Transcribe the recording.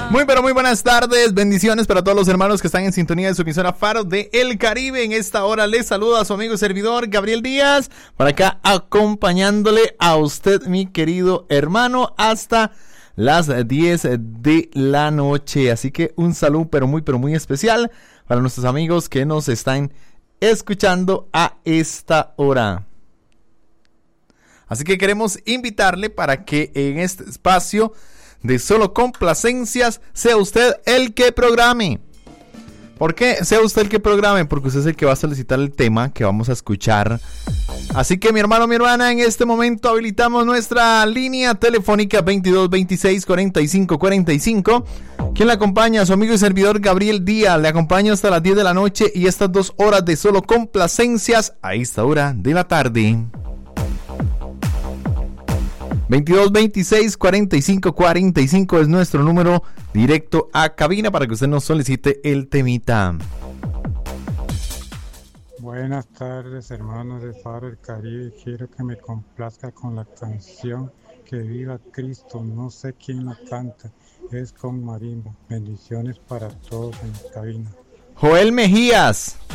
Muy pero muy buenas tardes, bendiciones para todos los hermanos que están en sintonía de su emisora Faro de El Caribe. En esta hora les saluda a su amigo y servidor Gabriel Díaz, por acá acompañándole a usted, mi querido hermano, hasta las 10 de la noche. Así que un saludo pero muy especial para nuestros amigos que nos están escuchando a esta hora. Así que queremos invitarle para que en este espacio de solo complacencias sea usted el que programe. ¿Por qué sea usted el que programe? Porque usted es el que va a solicitar el tema que vamos a escuchar. Así que mi hermano, mi hermana, en este momento habilitamos nuestra línea telefónica 22 26 45 45. ¿Quién le acompaña? Su amigo y servidor Gabriel Díaz. Le acompaña hasta las 10 de la noche y estas 2 horas de solo complacencias a esta hora de la tarde. 22 26 45 45 es nuestro número directo a cabina para que usted nos solicite el temita. Buenas tardes, hermanos de Faro del Caribe. Quiero que me complazca con la canción Que Viva Cristo. No sé quién la canta, es con marimba. Bendiciones para todos en la cabina. Joel Mejías.